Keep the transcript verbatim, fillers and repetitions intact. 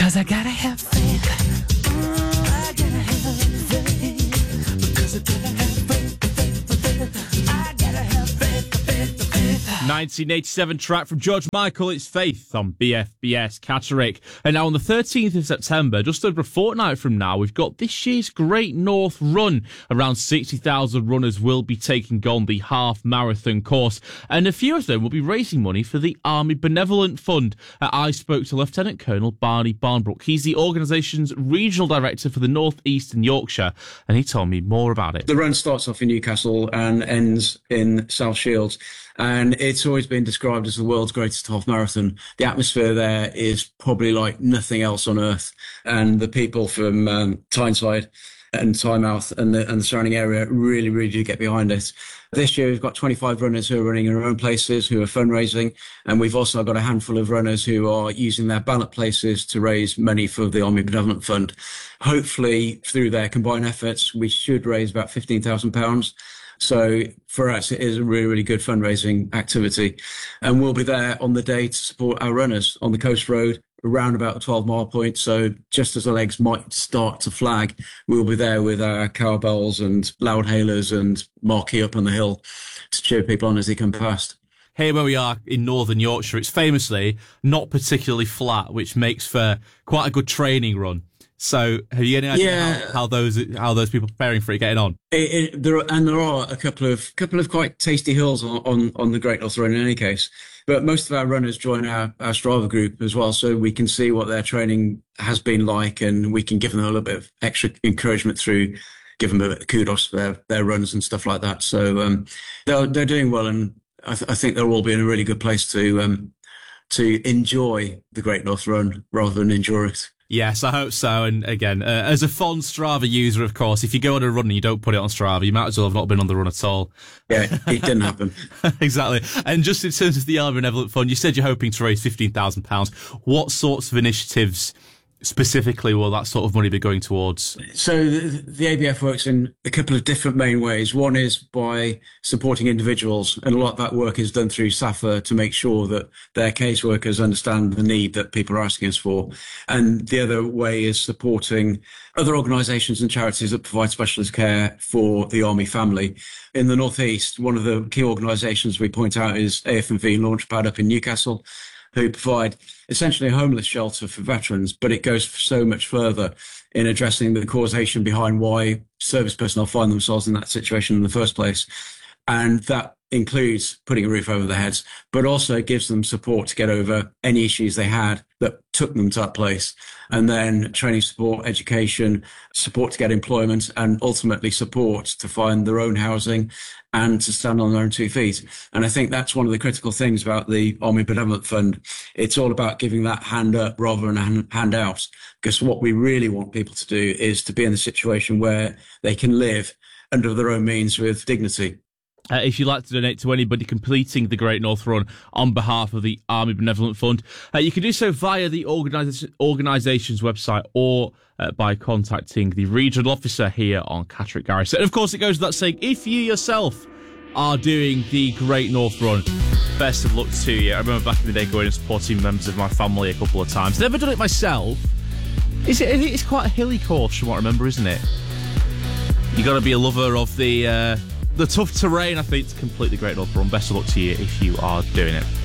'Cause I gotta have faith. Mm, I gotta have faith. Because I gotta have faith, faith, faith. I gotta have faith, faith, faith. nineteen eighty-seven track from George Michael, it's Faith on B F B S Catterick. And now on the thirteenth of September, just over a fortnight from now, we've got this year's Great North Run. Around sixty thousand runners will be taking on the half marathon course, and a few of them will be raising money for the Army Benevolent Fund. Uh, I spoke to Lieutenant Colonel Barney Barnbrook. He's the organisation's regional director for the North East and Yorkshire, and he told me more about it. The run starts off in Newcastle and ends in South Shields, and it's always been described as the world's greatest half marathon. The atmosphere there is probably like nothing else on earth, and the people from um, Tyneside and Tynemouth and the, and the surrounding area really, really do get behind it. This year we've got twenty-five runners who are running in their own places, who are fundraising, and we've also got a handful of runners who are using their ballot places to raise money for the Army Benevolent Fund. Hopefully, through their combined efforts, we should raise about fifteen thousand pounds. So for us, it is a really, really good fundraising activity. And we'll be there on the day to support our runners on the coast road around about the twelve mile point. So just as the legs might start to flag, we'll be there with our cowbells and loud hailers and marquee up on the hill to cheer people on as they come past. Here where we are in northern Yorkshire, it's famously not particularly flat, which makes for quite a good training run. So have you any idea Yeah. how, how those how those people preparing for it getting on? It, it, there are, and there are a couple of couple of quite tasty hills on, on, on the Great North Run in any case. But most of our runners join our, our Strava group as well, so we can see what their training has been like, and we can give them a little bit of extra encouragement through, give them a bit of kudos for their, their runs and stuff like that. So um, they're they're doing well, and I, th- I think they'll all be in a really good place to um, to enjoy the Great North Run rather than endure it. Yes, I hope so. And again, uh, as a fond Strava user, of course, if you go on a run and you don't put it on Strava, you might as well have not been on the run at all. Yeah, it didn't happen. Exactly. And just in terms of the Army Benevolent Fund, you said you're hoping to raise fifteen thousand pounds. What sorts of initiatives specifically will that sort of money be going towards? So the, the A B F works in a couple of different main ways. One is by supporting individuals, and a lot of that work is done through SAFA to make sure that their caseworkers understand the need that people are asking us for. And the other way is supporting other organisations and charities that provide specialist care for the Army family. In the North East, one of the key organisations we point out is A F and V Launchpad up in Newcastle, who provide essentially a homeless shelter for veterans, but it goes so much further in addressing the causation behind why service personnel find themselves in that situation in the first place. And that includes putting a roof over their heads, but also gives them support to get over any issues they had that took them to that place. And then training support, education, support to get employment, and ultimately support to find their own housing and to stand on their own two feet. And I think that's one of the critical things about the Army Benevolent Fund. It's all about giving that hand up rather than a hand out, because what we really want people to do is to be in the situation where they can live under their own means with dignity. Uh, if you'd like to donate to anybody completing the Great North Run on behalf of the Army Benevolent Fund, uh, you can do so via the organis- organisation's website or uh, by contacting the regional officer here on Catterick Garrison. And of course, it goes without saying, if you yourself are doing the Great North Run, best of luck to you. I remember back in the day going and supporting members of my family a couple of times. Never done it myself. Is it? It's quite a hilly course from what I remember, isn't it? You got to be a lover of the... Uh, The tough terrain, I think, to complete the Great North Run. Best of luck to you if you are doing it.